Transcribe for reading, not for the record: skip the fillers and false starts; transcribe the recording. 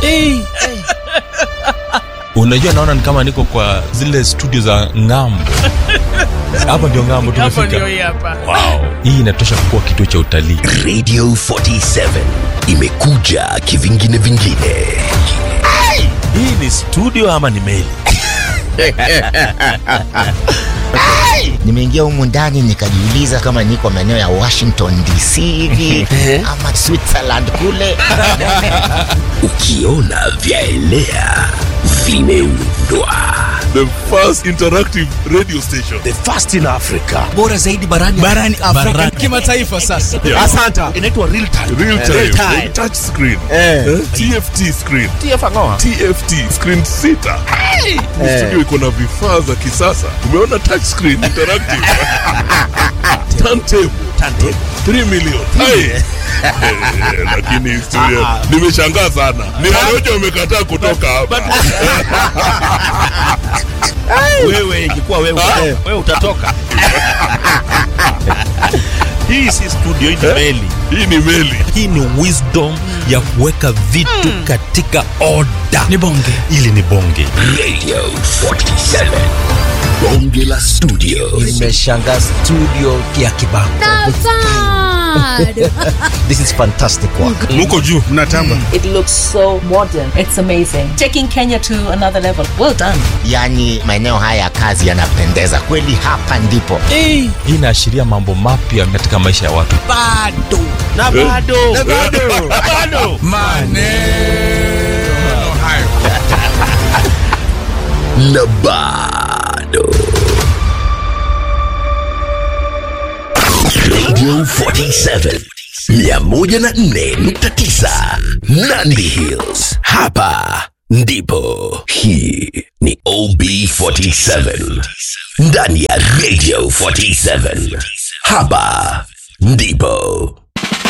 Unajua naona ni kama niko kwa zile studio za ngambo. Hapa ndio ngambo tumefika. Hapa ndio hapa. Wow. Hii inatosha kuwa kituo cha utalii. Radio 47 imekuja kivingine vingine. Hii ni studio ama ni meli? Nimeingia humu ndani nikajiuliza kama niko maeneo ya Washington DC hivi ama Switzerland kule. Ukiona vyaelea vimeundwa. The first interactive radio station. The first in Africa. Bora zaidi barani Afrika kimataifa sasa. Yeah. Asanta. Inaitwa real time. Real time. Touch screen. TFT screen. TFT screen 6. Studio iko na vifaa za kisasa. Umeona touch screen interactive. Turntable. 3 million. Lakini studio nimeshangaa sana. Ni Rojo umekataa kutoka hapa. Wewe ingekuwa wewe utatoka. Hii si studio, hii ni meli. Hii ni meli. Hii ni wisdom ya kuweka vitu katika order. Ni bonge. Ili ni bonge. Radio 47. Bonge la studio. Nimeshangaa studio ya Kibango. This is fantastic work. Muko juu mnatamba. It looks so modern. It's amazing. Taking Kenya to another level. Well done. Yani maeneo haya ya kazi yanapendeza kweli, hapa ndipo. Hii inaashiria mambo mapya katika maisha ya watu. Bado. Maneno hayo. Na bado. Radio 47 104.9 Nandi Hills. Hapa ndipo. Hii ni OB47 ndani ya Radio 47. Hapa ndipo.